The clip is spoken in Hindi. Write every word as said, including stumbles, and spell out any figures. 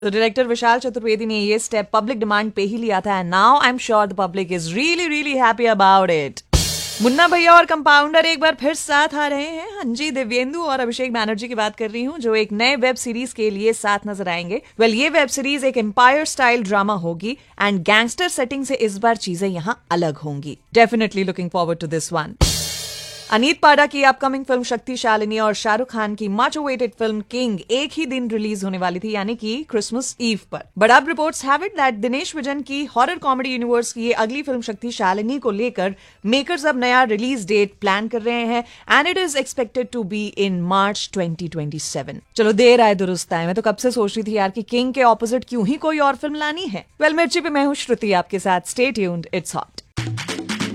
तो डायरेक्टर विशाल चतुर्वेदी ने ये स्टेप पब्लिक डिमांड पे ही लिया था and now I am sure the public is really really happy about it. Munna भैया और कंपाउंडर एक बार फिर साथ आ रहे हैं। हाँ जी, दिव्येंदु और अभिषेक बैनर्जी की बात कर रही हूँ जो एक नए वेब सीरीज के लिए साथ नजर आएंगे। वेल well, ये वेब सीरीज एक एम्पायर स्टाइल ड्रामा होगी एंड गैंगस्टर सेटिंग से इस बार चीजें यहाँ अलग होंगी। Definitely looking forward to this one. Aneet पाडा की अपकमिंग फिल्म शक्तिशालिनी और शाहरुख खान की मच अवेटेड फिल्म किंग एक ही दिन रिलीज होने वाली थी, यानी कि क्रिसमस ईव पर। बट अब reports have it that Dinesh vision की हॉरर कॉमेडी यूनिवर्स की ये अगली फिल्म शक्तिशालिनी को लेकर मेकर्स अब नया रिलीज डेट प्लान कर रहे हैं and it is expected to be in March twenty twenty seven. चलो देर आए दुरुस्त आए, मैं तो कब से सोच रही थी यार कि किंग के ऑपोजिट क्यों ही कोई और फिल्म लानी है। वेल मिर्ची पे मैं हूँ श्रुति आपके साथ। Stay tuned, it's hot.